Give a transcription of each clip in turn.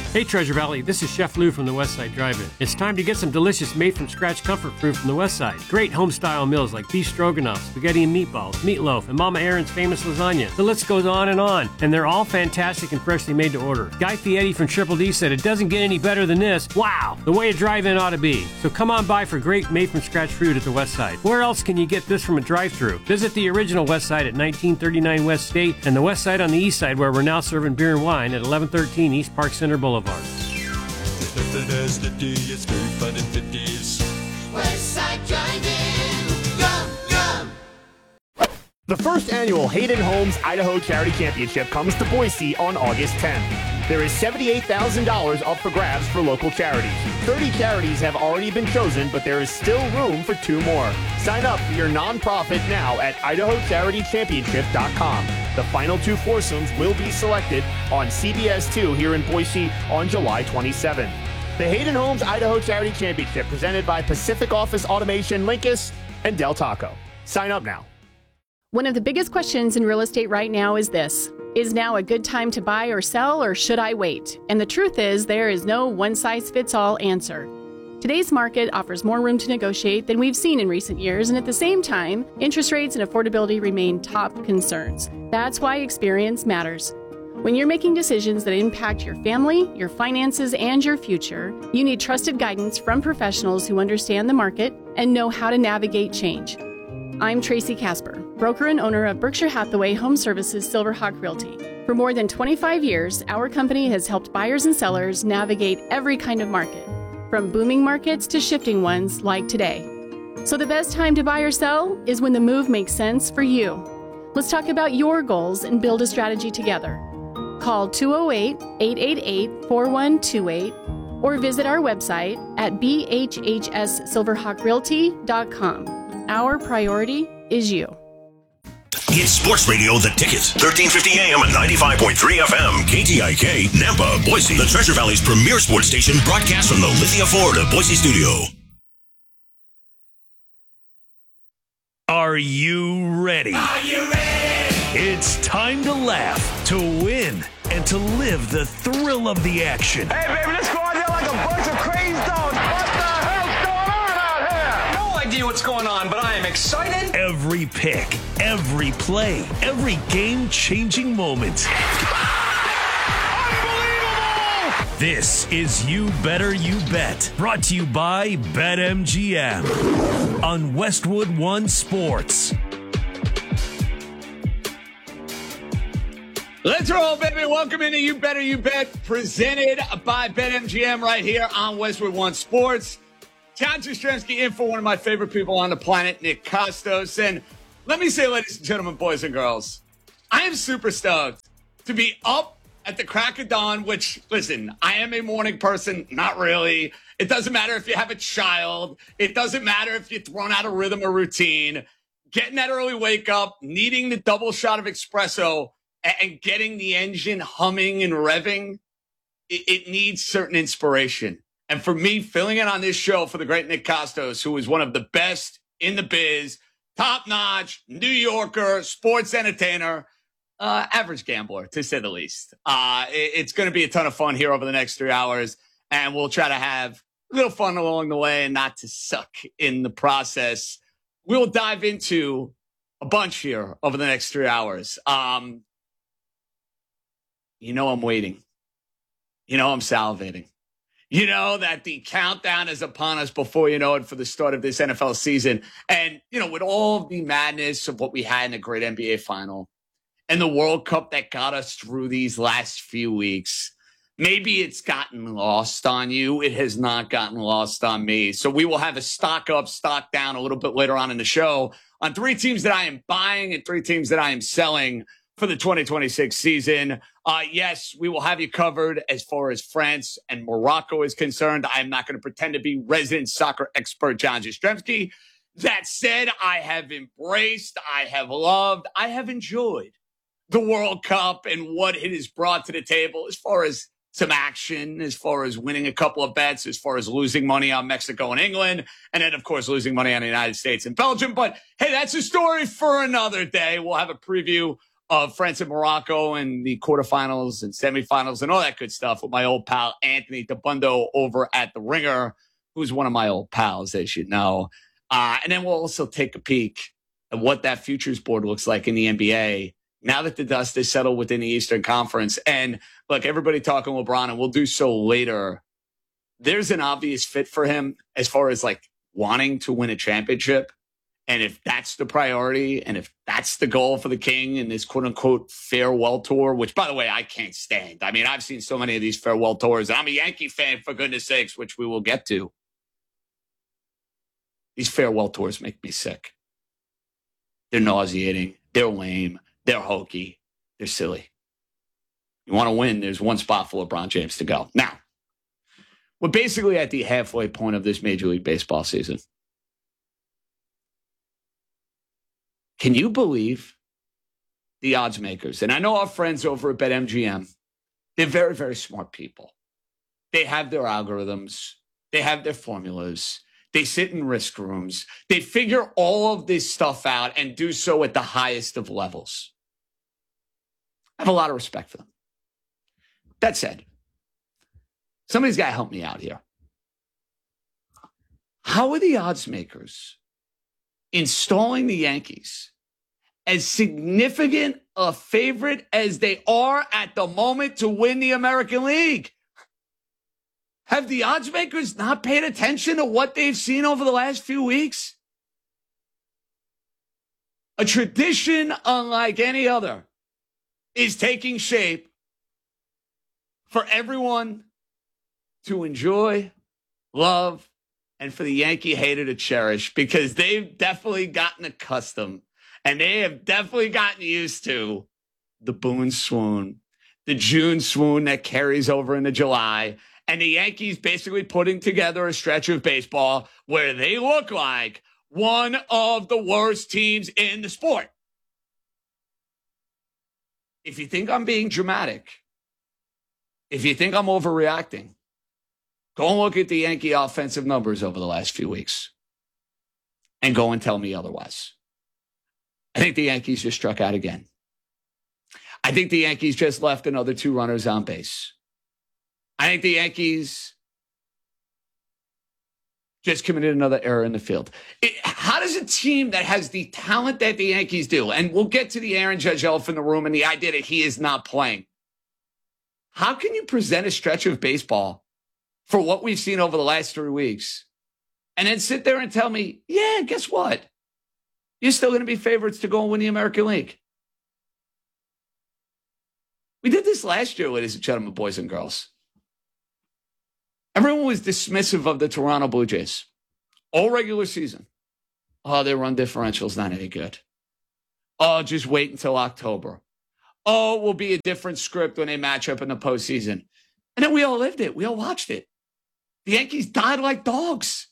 Hey Treasure Valley, this is Chef Lou from the Westside Drive-In. It's time to get some delicious made-from-scratch comfort food from the Westside. Great home-style meals like beef stroganoff, spaghetti and meatballs, meatloaf, and Mama Erin's famous lasagna. The list goes on, and they're all fantastic and freshly made to order. Guy Fieri from Triple D said it doesn't get any better than this. Wow, the way a drive-in ought to be. So come on by for great made-from-scratch food at the Westside. Where else can you get this from a drive-thru? Visit the original Westside at 1939 West State and the Westside on the East Side, where we're now serving beer and wine at 1113 East Park Center Boulevard. Westside Drive-In. Yum, yum. The first annual Hayden Homes Idaho Charity Championship comes to Boise on August 10th. There is $78,000 up for grabs for local charities. 30 charities have already been chosen, but there is still room for 2 more. Sign up for your nonprofit now at IdahoCharityChampionship.com. The final 2 foursomes will be selected on CBS 2 here in Boise on July 27th. The Hayden Homes Idaho Charity Championship, presented by Pacific Office Automation, Linkus, and Del Taco. Sign up now. One of the biggest questions in real estate right now is this: is now a good time to buy or sell, or should I wait? And the truth is, there is no one-size-fits-all answer. Today's market offers more room to negotiate than we've seen in recent years, and at the same time, interest rates and affordability remain top concerns. That's why experience matters. When you're making decisions that impact your family, your finances, and your future, you need trusted guidance from professionals who understand the market and know how to navigate change. I'm Tracy Casper, broker and owner of Berkshire Hathaway Home Services Silverhawk Realty. For more than 25 years, our company has helped buyers and sellers navigate every kind of market, from booming markets to shifting ones like today. So the best time to buy or sell is when the move makes sense for you. Let's talk about your goals and build a strategy together. Call 208-888-4128 or visit our website at bhhssilverhawkrealty.com. Our priority is you. It's Sports Radio The Ticket, 1350 AM and 95.3 FM, KTIK, Nampa, Boise, the Treasure Valley's premier sports station, broadcast from the Lithia Florida Boise studio. Are you ready? Are you ready? It's time to laugh, to win, and to live the thrill of the action. Hey, baby, let's go out there like a bunch of crazy dogs. What the hell's going on out here? No idea what's going on, but I am excited. Every pick, every play, every game-changing moment. Unbelievable! This is You Better You Bet, brought to you by BetMGM on Westwood One Sports. Let's roll, baby. Welcome into You Better You Bet, presented by BetMGM right here on Westwood One Sports. John Jastrzemski in for one of my favorite people on the planet, Nick Kostos. And let me say, ladies and gentlemen, boys and girls, I am super stoked to be up at the crack of dawn, which, listen, I am a morning person. Not really. It doesn't matter if you have a child. It doesn't matter if you're thrown out of rhythm or routine. Getting that early wake up, needing the double shot of espresso, and getting the engine humming and revving, it needs certain inspiration. And for me, filling in on this show for the great Nick Kostos, who is one of the best in the biz, top-notch, New Yorker, sports entertainer, average gambler, to say the least. It's going to be a ton of fun here over the next 3 hours, and we'll try to have a little fun along the way and not to suck in the process. We'll dive into a bunch here over the next 3 hours. You know I'm waiting. You know I'm salivating. You know that the countdown is upon us before you know it for the start of this NFL season. And, you know, with all the madness of what we had in a great NBA final and the World Cup that got us through these last few weeks, maybe it's gotten lost on you. It has not gotten lost on me. So we will have a stock up, stock down a little bit later on in the show on 3 teams that I am buying and 3 teams that I am selling for the 2026 season. Yes, we will have you covered as far as France and Morocco is concerned. I'm not going to pretend to be resident soccer expert John Jastrzemski. That said, I have embraced, I have loved, I have enjoyed the World Cup and what it has brought to the table as far as some action, as far as winning a couple of bets, as far as losing money on Mexico and England, and then, of course, losing money on the United States and Belgium. But, hey, that's a story for another day. We'll have a preview of France and Morocco and the quarterfinals and semifinals and all that good stuff with my old pal Anthony Tabundo over at The Ringer, who's one of my old pals, as you know. And then we'll also take a peek at what that futures board looks like in the NBA now that the dust is settled within the Eastern Conference. And look, everybody talking LeBron, and we'll do so later. There's an obvious fit for him as far as like wanting to win a championship. And if that's the priority, and if that's the goal for the King in this quote unquote farewell tour, which by the way, I can't stand. I mean, I've seen so many of these farewell tours, and I'm a Yankee fan for goodness sakes, which we will get to. These farewell tours make me sick. They're nauseating. They're lame. They're hokey. They're silly. You want to win, there's one spot for LeBron James to go. Now, we're basically at the halfway point of this Major League Baseball season. Can you believe the odds makers? And I know our friends over at BetMGM, they're very, very smart people. They have their algorithms. They have their formulas. They sit in risk rooms. They figure all of this stuff out and do so at the highest of levels. I have a lot of respect for them. That said, somebody's got to help me out here. How are the odds makers installing the Yankees as significant a favorite as they are at the moment to win the American League? Have the odds makers not paid attention to what they've seen over the last few weeks? A tradition unlike any other is taking shape for everyone to enjoy, love, and for the Yankee hater to cherish, because they've definitely gotten accustomed and they have definitely gotten used to the Boone swoon, the June swoon that carries over into July, and the Yankees basically putting together a stretch of baseball where they look like one of the worst teams in the sport. If you think I'm being dramatic, if you think I'm overreacting, go and look at the Yankee offensive numbers over the last few weeks and go and tell me otherwise. I think the Yankees just struck out again. I think the Yankees just left another 2 runners on base. I think the Yankees just committed another error in the field. How does a team that has the talent that the Yankees do, and we'll get to the Aaron Judge elephant in the room and the idea that he is not playing, how can you present a stretch of baseball for what we've seen over the last 3 weeks and then sit there and tell me, yeah, guess what? You're still going to be favorites to go and win the American League. We did this last year, ladies and gentlemen, boys and girls. Everyone was dismissive of the Toronto Blue Jays all regular season. Oh, their run differential's not any good. Oh, just wait until October. Oh, it will be a different script when they match up in the postseason. And then we all lived it. We all watched it. The Yankees died like dogs.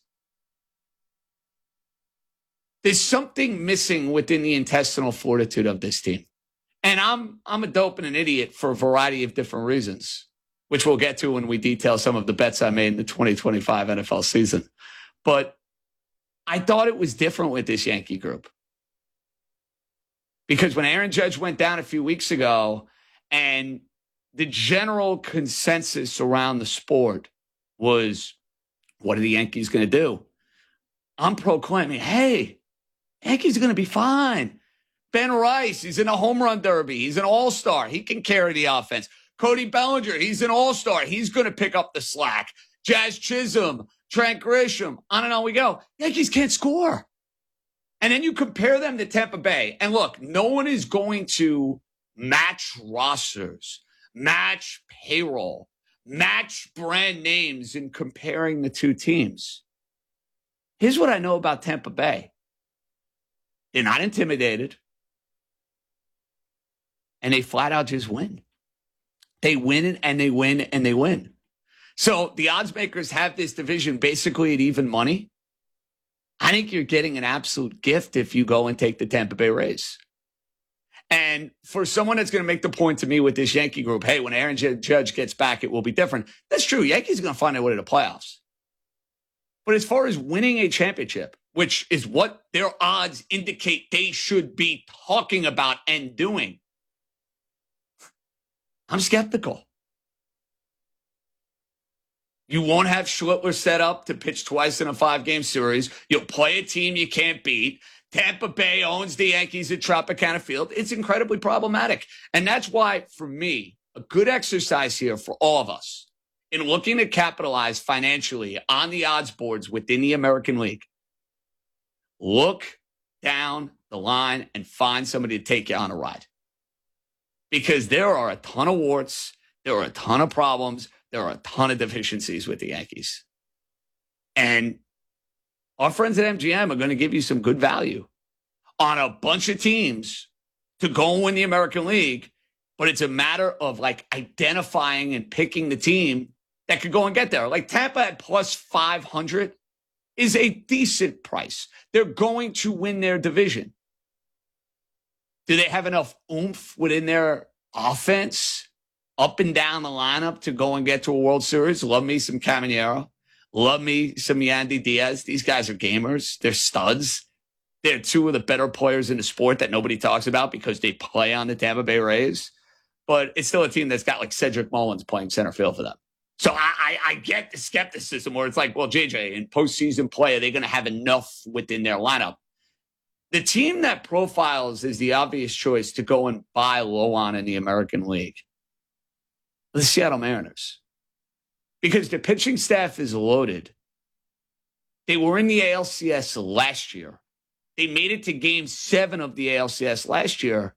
There's something missing within the intestinal fortitude of this team. And I'm a dope and an idiot for a variety of different reasons, which we'll get to when we detail some of the bets I made in the 2025 NFL season. But I thought it was different with this Yankee group. Because when Aaron Judge went down a few weeks ago and the general consensus around the sport was, what are the Yankees going to do? I'm proclaiming, hey, Yankees are going to be fine. Ben Rice, he's in a home run derby. He's an all-star. He can carry the offense. Cody Bellinger, he's an all-star. He's going to pick up the slack. Jazz Chisholm, Trent Grisham, on and on we go. Yankees can't score. And then you compare them to Tampa Bay. And look, no one is going to match rosters, match payroll, match brand names in comparing the two teams. Here's what I know about Tampa Bay. They're not intimidated. And they flat out just win. They win and they win and they win. So the odds makers have this division basically at even money. I think you're getting an absolute gift if you go and take the Tampa Bay Rays. And for someone that's going to make the point to me with this Yankee group, hey, when Aaron Judge gets back, it will be different. That's true. Yankees are going to find their way to the playoffs. But as far as winning a championship, which is what their odds indicate they should be talking about and doing, I'm skeptical. You won't have Schlittler set up to pitch twice in a 5-game series. You'll play a team you can't beat. Tampa Bay owns the Yankees at Tropicana Field. It's incredibly problematic. And that's why, for me, a good exercise here for all of us in looking to capitalize financially on the odds boards within the American League, look down the line and find somebody to take you on a ride. Because there are a ton of warts. There are a ton of problems. There are a ton of deficiencies with the Yankees. And our friends at MGM are going to give you some good value on a bunch of teams to go and win the American League. But it's a matter of like identifying and picking the team that could go and get there. Like Tampa at plus 500 is a decent price. They're going to win their division. Do they have enough oomph within their offense up and down the lineup to go and get to a World Series? Love me some Caminero. Love me some Yandy Diaz. These guys are gamers. They're studs. They're two of the better players in the sport that nobody talks about because they play on the Tampa Bay Rays. But it's still a team that's got like Cedric Mullins playing center field for them. So I get the skepticism where it's like, well, JJ, in postseason play, are they going to have enough within their lineup? The team that profiles is the obvious choice to go and buy low on in the American League. The Seattle Mariners. Because the pitching staff is loaded. They were in the ALCS last year. They made it to Game 7 of the ALCS last year.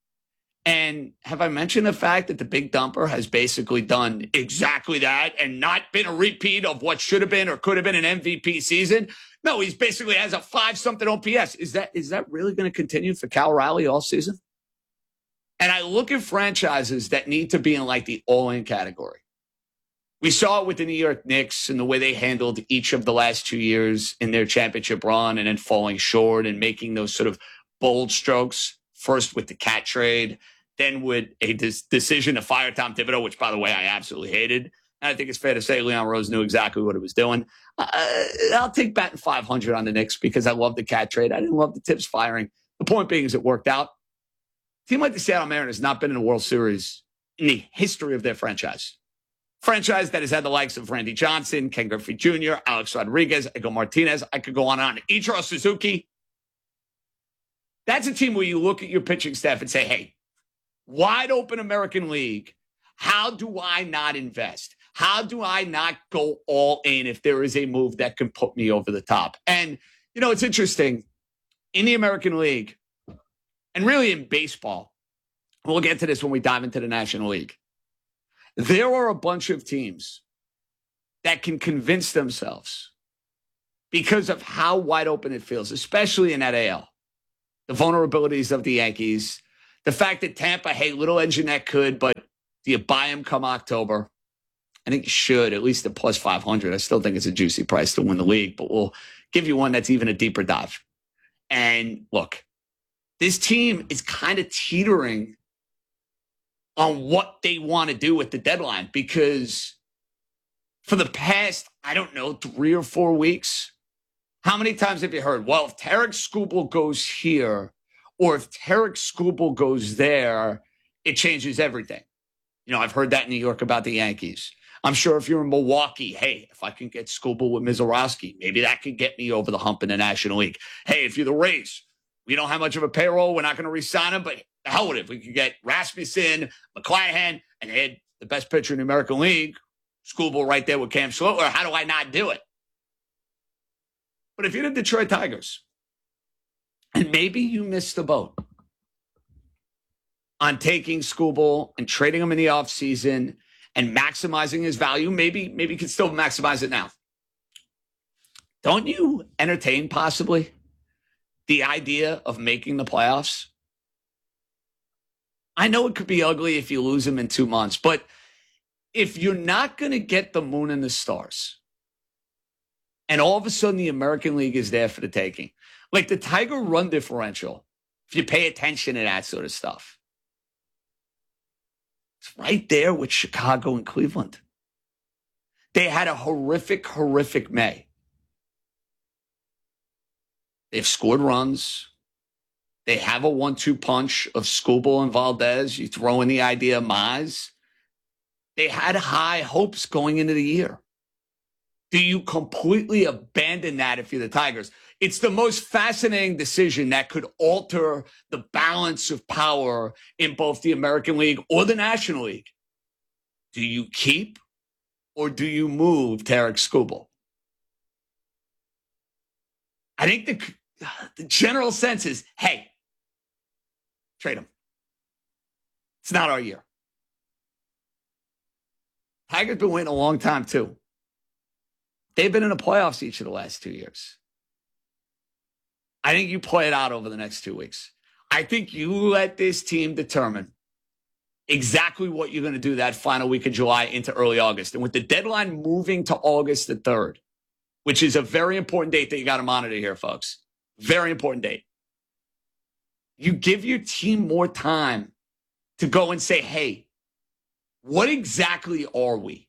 And have I mentioned the fact that the Big Dumper has basically done exactly that and not been a repeat of what should have been or could have been an MVP season? No, he's basically has a 5-something OPS. Is that really going to continue for Cal Raleigh all season? And I look at franchises that need to be in like the all-in category. We saw it with the New York Knicks and the way they handled each of the last 2 years in their championship run and then falling short and making those sort of bold strokes. First with the Cat trade, then with a decision to fire Tom Thibodeau, which, by the way, I absolutely hated. And I think it's fair to say Leon Rose knew exactly what he was doing. I'll take batting 500 on the Knicks because I love the Cat trade. I didn't love the Tibbs firing. The point being is it worked out. A team like the Seattle Mariners has not been in a World Series in the history of their franchise. Franchise that has had the likes of Randy Johnson, Ken Griffey Jr., Alex Rodriguez, Edgar Martinez. I could go on and on. Ichiro Suzuki. That's a team where you look at your pitching staff and say, hey, wide open American League, how do I not invest? How do I not go all in if there is a move that can put me over the top? And, you know, it's interesting. In the American League, and really in baseball, we'll get to this when we dive into the National League, there are a bunch of teams that can convince themselves because of how wide open it feels, especially in that AL. The vulnerabilities of the Yankees, the fact that Tampa, hey, little engine that could, but do you buy him come October? I think you should, at least at plus 500. I still think it's a juicy price to win the league, but we'll give you one that's even a deeper dive. And look, this team is kind of teetering on what they want to do with the deadline because for the past, I don't know, 3 or 4 weeks, how many times have you heard, well, if Tarek Skubal goes here or if Tarek Skubal goes there, it changes everything. You know, I've heard that in New York about the Yankees. I'm sure if you're in Milwaukee, hey, if I can get Skubal with Mizorowski, maybe that could get me over the hump in the National League. Hey, if you're the Rays, we don't have much of a payroll. We're not going to re-sign him, but the hell with it. We could get Rasmussen, McClanahan, and they had the best pitcher in the American League, Skubal right there with Cam Schlittler. How do I not do it? But if you're the Detroit Tigers, and maybe you missed the boat on taking Skubal and trading him in the offseason and maximizing his value, maybe you can still maximize it now. Don't you entertain possibly the idea of making the playoffs? I know it could be ugly if you lose him in 2 months, but if you're not going to get the moon and the stars, and all of a sudden the American League is there for the taking, like the Tiger run differential, if you pay attention to that sort of stuff, it's right there with Chicago and Cleveland. They had a horrific May. They've scored runs. They have a 1-2 punch of Skubal and Valdez. You throw in the idea of Mize. They had high hopes going into the year. Do you completely abandon that if you're the Tigers? It's the most fascinating decision that could alter the balance of power in both the American League or the National League. Do you keep or do you move Tarik Skubal? I think the general sense is, hey, trade him. It's not our year. Tigers been waiting a long time, too. They've been in the playoffs each of the last 2 years. I think you play it out over the next 2 weeks. I think you let this team determine exactly what you're going to do that final week of July into early August. And with the deadline moving to August the 3rd, which is a very important date that you got to monitor here, folks. Very important date. You give your team more time to go and say, hey, what exactly are we?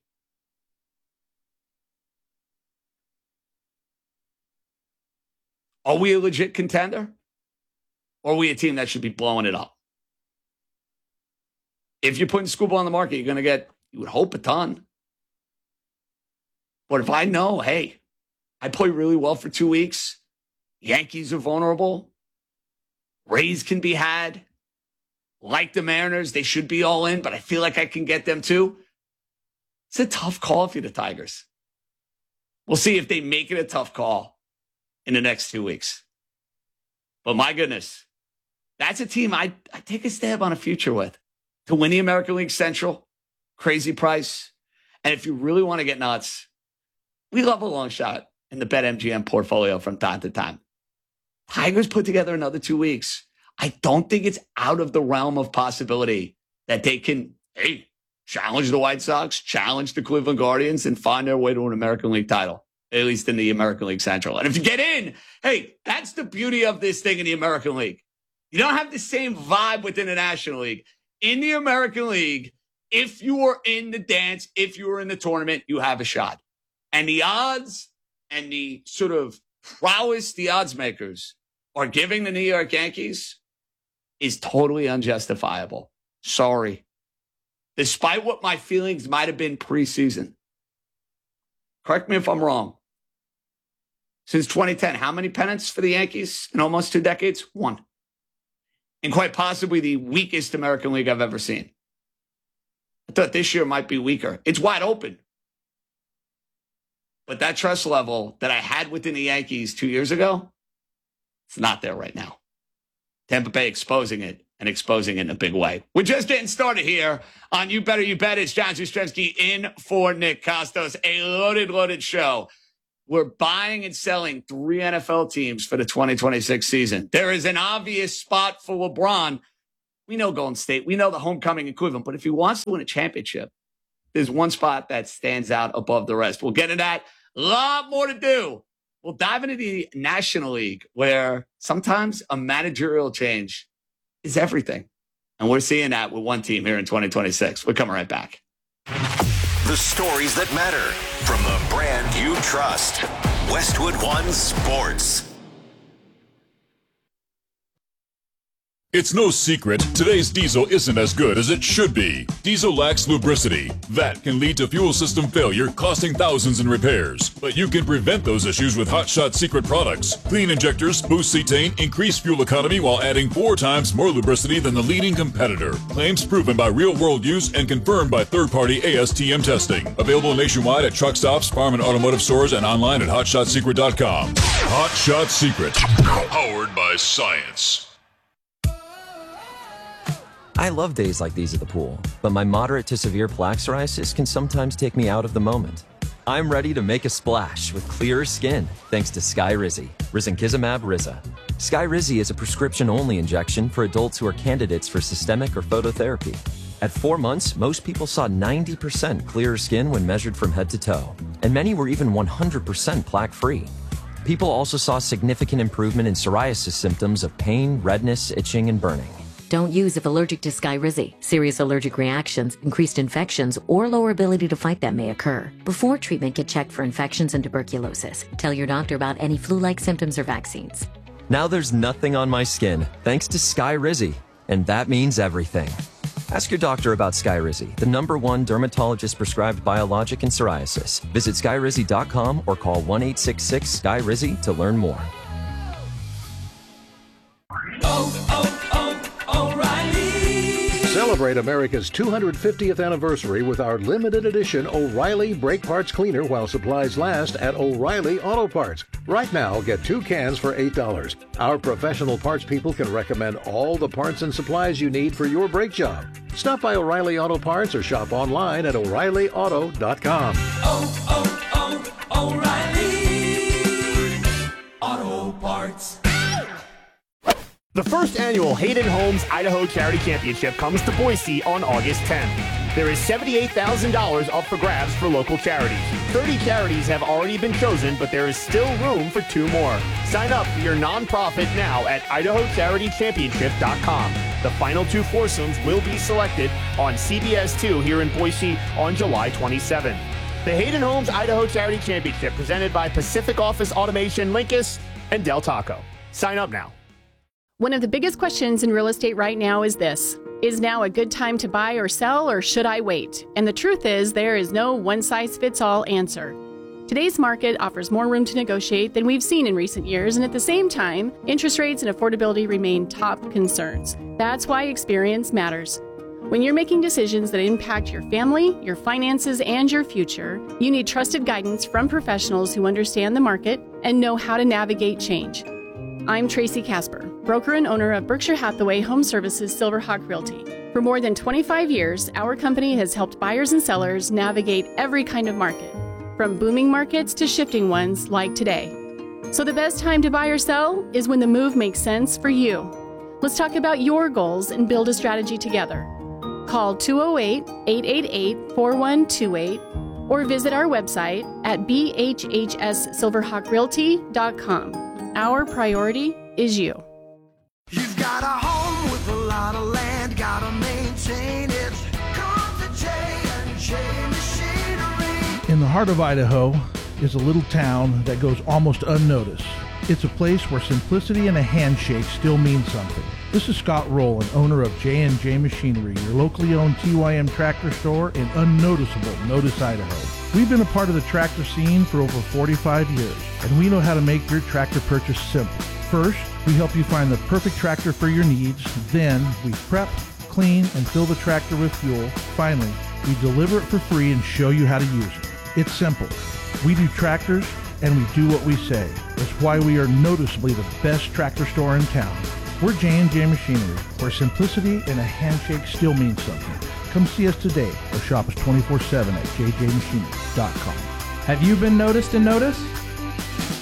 Are we a legit contender? Or are we a team that should be blowing it up? If you're putting Skubal on the market, you're going to get, you would hope, a ton. But if I know, hey, I play really well for 2 weeks, Yankees are vulnerable, Rays can be had, like the Mariners, they should be all in, but I feel like I can get them too. It's a tough call if you're the Tigers. We'll see if they make it a tough call in the next 2 weeks. But my goodness, that's a team I take a stab on a future with. To win the American League Central, crazy price. And if you really want to get nuts, we love a long shot in the BetMGM portfolio from time to time. Tigers put together another 2 weeks. I don't think it's out of the realm of possibility that they can, hey, challenge the White Sox, challenge the Cleveland Guardians, and find their way to an American League title, at least in the American League Central. And if you get in, hey, that's the beauty of this thing in the American League. You don't have the same vibe within the National League. In the American League, if you are in the dance, if you are in the tournament, you have a shot. And the odds and the sort of prowess the odds makers are giving the New York Yankees is totally unjustifiable. Sorry. Despite what my feelings might have been preseason. Correct me if I'm wrong. Since 2010, how many pennants for the Yankees in almost 2 decades? 1. And quite possibly the weakest American League I've ever seen. I thought this year might be weaker. It's wide open. But that trust level that I had within the Yankees 2 years ago, it's not there right now. Tampa Bay exposing it and exposing it in a big way. We're just getting started here on You Better You Bet. It's John Jastremski in for Nick Kostos. A loaded show. We're buying and selling 3 NFL teams for the 2026 season. There is an obvious spot for LeBron. We know Golden State. We know the homecoming in Cleveland. But if he wants to win a championship, there's one spot that stands out above the rest. We'll get into that. A lot more to do. We'll dive into the National League, where sometimes a managerial change is everything. And we're seeing that with one team here in 2026. We're coming right back. The stories that matter from the brand you trust. Westwood One Sports. It's no secret, today's diesel isn't as good as it should be. Diesel lacks lubricity. That can lead to fuel system failure, costing thousands in repairs. But you can prevent those issues with Hot Shot Secret products. Clean injectors, boost cetane, increase fuel economy while adding 4 times more lubricity than the leading competitor. Claims proven by real-world use and confirmed by third-party ASTM testing. Available nationwide at truck stops, farm and automotive stores, and online at HotShotSecret.com. Hot Shot Secret. Powered by science. I love days like these at the pool, but my moderate to severe plaque psoriasis can sometimes take me out of the moment. I'm ready to make a splash with clearer skin thanks to Skyrizi, Risankizumab Riza. Skyrizi is a prescription-only injection for adults who are candidates for systemic or phototherapy. At 4 months, most people saw 90% clearer skin when measured from head to toe, and many were even 100% plaque-free. People also saw significant improvement in psoriasis symptoms of pain, redness, itching, and burning. Don't use if allergic to Skyrizi. Serious allergic reactions, increased infections, or lower ability to fight them may occur. Before treatment, get checked for infections and tuberculosis. Tell your doctor about any flu-like symptoms or vaccines. Now there's nothing on my skin, thanks to Skyrizi, and that means everything. Ask your doctor about Skyrizi, the #1 dermatologist-prescribed biologic in psoriasis. Visit skyrizi.com or call 1-866-SKY-RIZZI to learn more. Celebrate America's 250th anniversary with our limited edition O'Reilly Brake Parts Cleaner while supplies last at O'Reilly Auto Parts. Right now, get 2 cans for $8. Our professional parts people can recommend all the parts and supplies you need for your brake job. Stop by O'Reilly Auto Parts or shop online at O'ReillyAuto.com. O'Reilly Auto Parts. The first annual Hayden Homes Idaho Charity Championship comes to Boise on August 10th. There is $78,000 up for grabs for local charities. 30 charities have already been chosen, but there is still room for 2 more. Sign up for your nonprofit now at IdahoCharityChampionship.com. The final 2 foursomes will be selected on CBS 2 here in Boise on July 27th. The Hayden Homes Idaho Charity Championship presented by Pacific Office Automation, Linkus, and Del Taco. Sign up now. One of the biggest questions in real estate right now is this: is now a good time to buy or sell, or should I wait? And the truth is, there is no one-size-fits-all answer. Today's market offers more room to negotiate than we've seen in recent years, and at the same time, interest rates and affordability remain top concerns. That's why experience matters. When you're making decisions that impact your family, your finances, and your future, you need trusted guidance from professionals who understand the market and know how to navigate change. I'm Tracy Casper, broker and owner of Berkshire Hathaway Home Services Silverhawk Realty. For more than 25 years, our company has helped buyers and sellers navigate every kind of market, from booming markets to shifting ones like today. So the best time to buy or sell is when the move makes sense for you. Let's talk about your goals and build a strategy together. Call 208-888-4128 or visit our website at bhhssilverhawkrealty.com. Our priority is you. You've got a home with a lot of land, gotta maintain it. Come to J&J Machinery. In the heart of Idaho is a little town that goes almost unnoticed. It's a place where simplicity and a handshake still mean something. This is Scott Rowland, owner of J&J Machinery, your locally owned TYM tractor store in unnoticeable Notice, Idaho. We've been a part of the tractor scene for over 45 years, and we know how to make your tractor purchase simple. First, we help you find the perfect tractor for your needs. Then, we prep, clean, and fill the tractor with fuel. Finally, we deliver it for free and show you how to use it. It's simple. We do tractors, and we do what we say. That's why we are noticeably the best tractor store in town. We're J&J Machinery, where simplicity and a handshake still means something. Come see us today or shop us 24/7 at jjmachinery.com. Have you been noticed and noticed?